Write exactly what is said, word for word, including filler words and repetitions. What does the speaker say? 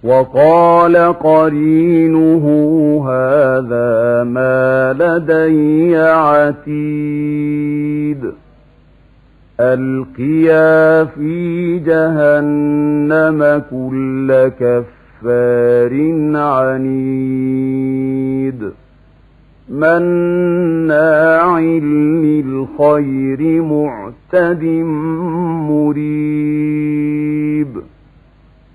وقال قرينه هذا ما لدي عتيد ألقيا في جهنم كل كفار عنيد مناع للخير معتد مريد